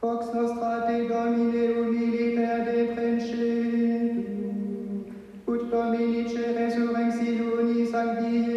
Vox nostra te Domine humili perde prencetum, ut Dominice resurrectione sancti